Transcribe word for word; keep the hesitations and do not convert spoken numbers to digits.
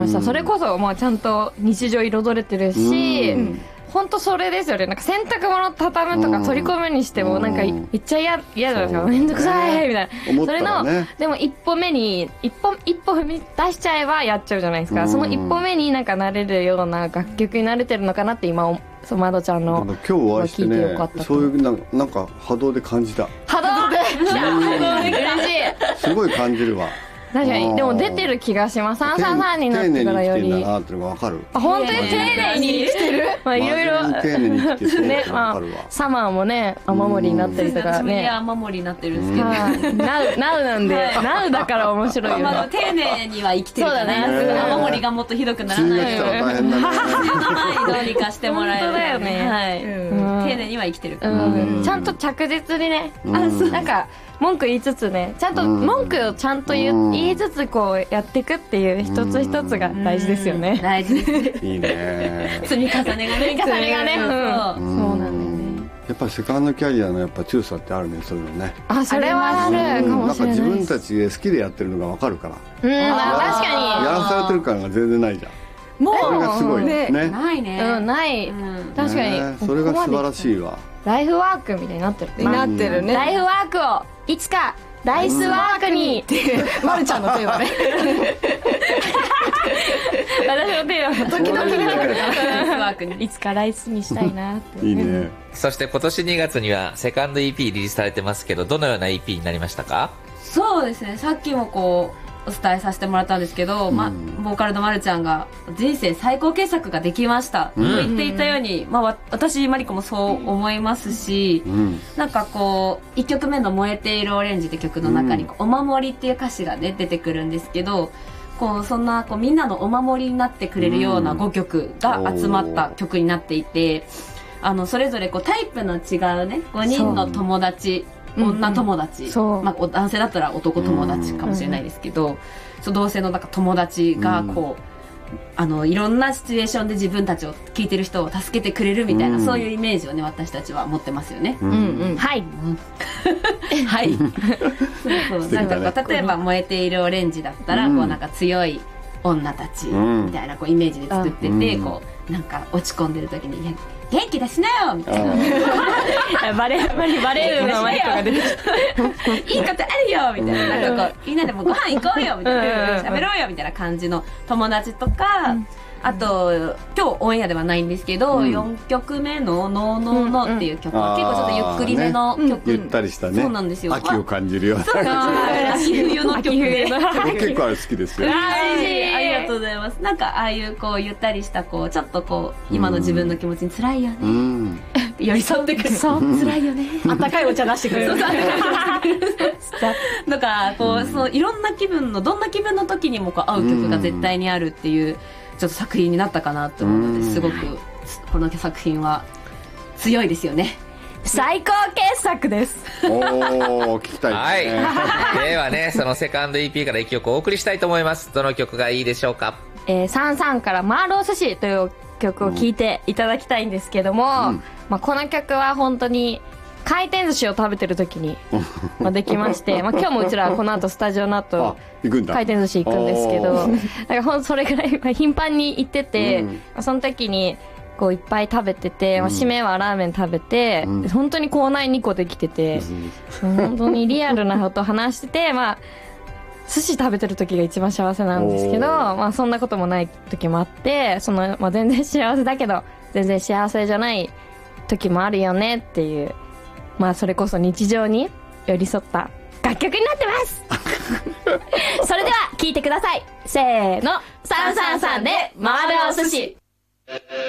それこそもうちゃんと日常彩れてるし、本当それですよね。なんか洗濯物畳むとか取り込むにしてもなんかめっちゃ嫌嫌じゃないですか。めんどくさいみたいな、それのでも一歩目に一歩一歩踏み出しちゃえばやっちゃうじゃないですか。その一歩目になんか慣れるような楽曲に慣れてるのかなって今そうまどちゃんの今日お会いしてね、そういうななんか波動で感じた。 波動で来た。波動で嬉しい。 すごい感じるわ。 確かにでも出てる気がします。さんさんさんになってからより丁寧に生きてんだなってのが分かる。 あ、本当に丁寧に生きてる。まあいろいろ丁寧に生きてるね。まあサマーもね雨漏りになったりとかね。 雨漏りになってるんですけど。 ナウナウなんでナウだから面白いよね。 まあ丁寧には生きてる。そうだね。雨漏りがもっとひどくならないように。 大変だね。 どうにかしてもらえる。 本当だよね。 はい。丁寧には生きてる。 ちゃんと着実にね。なんか。文句言いつつね、ちゃんと文句をちゃんと 言, 言いつつこうやっていくっていう一つ一つが大事ですよね。 大事です。 いいね。 積み重ねがね。 積み重ねがね。そうなんだよね。 やっぱりセカンドキャリアのやっぱ強さってあるね、そういうのね。 あ、それはあるかもしれない。 なんか自分たちで好きでやってるのが分かるから。 うん、確かに。 やらされてる感が全然ないじゃん。もうそれがすごいね。 ないね。 うん、ない。確かに。 それが素晴らしいわ。 ライフワークみたいになってる。 なってるね。 ライフワークをいつかライスワークにっていうまるちゃんのテーマね。私のテーマ時々になるからライスワークにいつかライスにしたいなって。 いいね。 そして今年にがつにはセカンド イーピー リリースされてますけど、どのような イーピー になりましたか？ そうですね、さっきもこうお伝えさせてもらったんですけど、うん、ま、ボーカルのまるちゃんが人生最高傑作ができました、うん、と言っていたように、まあ、私まりこもそう思いますし、うん、なんかこういっきょくめの燃えているオレンジって曲の中にこう、うん、お守りっていう歌詞がね出てくるんですけど、こうそんなこうみんなのお守りになってくれるようなごきょくが集まった曲になっていて、あのそれぞれこうタイプの違うねごにんの友達、女友達、うんうん、まあ、男性だったら男友達かもしれないですけど、うん、そう同性のなんか友達がこう、うん、あのいろんなシチュエーションで自分たちを聴いてる人を助けてくれるみたいな、うん、そういうイメージをね私たちは持ってますよね。 うんうん、はい、 はいそうそうなんかこう例えば燃えているオレンジだったら、うん、こうなんか強い女たちみたいなこうイメージで作ってて、うん、こうなんか落ち込んでる時に元気出しなよみたいなバレバレバレるのマイクが出てきていいことあるよみたいな、なんかこうみんなでもご飯行こうよみたいな、喋ろうよみたいな感じの友達とか、うん、あと今日オンエアではないんですけど、うん、よんきょくめの「ノーノーノー」っていう曲は結構ちょっとゆっくりめの曲、 ね、ゆったりしたね。 そうなんですよ。 秋を感じるようなそうなんです秋冬の曲で結構あれ好きですよ。 ありがとうございます。なんかああいうこうゆったりしたこうちょっとこう今の自分の気持ちに辛いよね、うん、寄り添ってくる。そう辛いよね。 あったかいお茶出してくれる。 だからこう、そういろんな気分のどんな気分の時にもこう合う曲が絶対にあるっていうちょっと作品になったかなと思うので、すごくこの作品は強いですよね。 最高傑作です。 おー聞きたいですね。 はい。ではね、そのセカンド イーピー からいっきょくお送りしたいと思います。どの曲がいいでしょうか？ えー、サンサンからマーロー寿司という曲を聴いていただきたいんですけども、うん、まあ、この曲は本当に回転寿司を食べてる時にまあできましてまあ今日もうちらこの後スタジオの後回転寿司行くんですけど、だからほんそれぐらい頻繁に行ってて、うん、その時にこういっぱい食べてて、まあ、締めはラーメン食べて、うん、本当に口内にこできてて、うん、本当にリアルなことを話してて、まあ寿司食べてる時が一番幸せなんですけど、まあそんなこともない時もあって、その、まあ、全然幸せだけど全然幸せじゃない時もあるよねっていう、まあそれこそ日常に寄り添った楽曲になってますそれでは聴いてください。せーの、さんさんさんで回るお寿司。